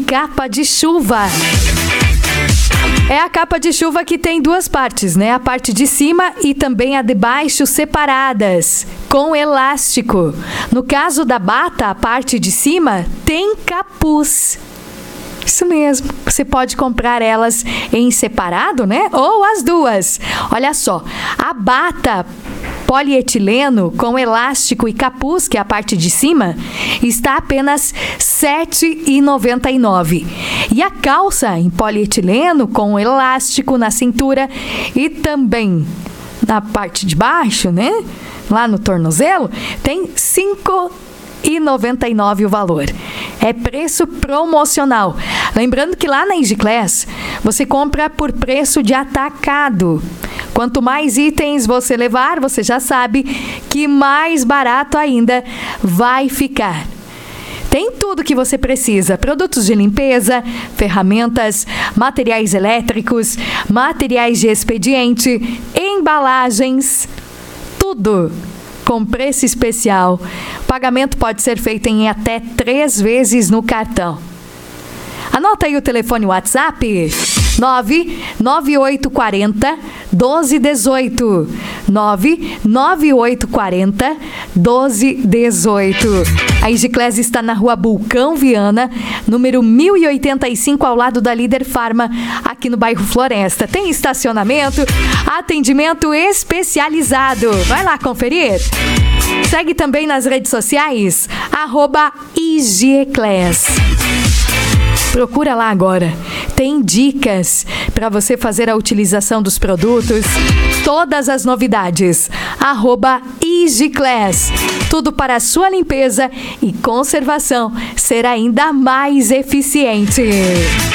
capa de chuva. É a capa de chuva que tem duas partes, né? A parte de cima e também a de baixo separadas, com elástico. No caso da bata, a parte de cima tem capuz. Isso mesmo, você pode comprar elas em separado, né? Ou as duas. Olha só, a bata polietileno com elástico e capuz, que é a parte de cima, está apenas R$ 7,99. E a calça em polietileno com elástico na cintura e também na parte de baixo, né? Lá no tornozelo, tem R$ 5,99 o valor. É preço promocional. Lembrando que lá na Igiclass você compra por preço de atacado. Quanto mais itens você levar, você já sabe que mais barato ainda vai ficar. Tem tudo que você precisa: produtos de limpeza, ferramentas, materiais elétricos, materiais de expediente, embalagens, tudo com preço especial. O pagamento pode ser feito em até 3 vezes no cartão. Anota aí o telefone WhatsApp: 99840 1218. 99840 1218. A Igiclass está na Rua Bulcão Viana, número 1085, ao lado da Líder Farma, aqui no bairro Floresta. Tem estacionamento, atendimento especializado. Vai lá conferir. Segue também nas redes sociais, @Igiclass. Procura lá agora. Tem dicas para você fazer a utilização dos produtos, todas as novidades. @Igiclass. Tudo para a sua limpeza e conservação ser ainda mais eficiente.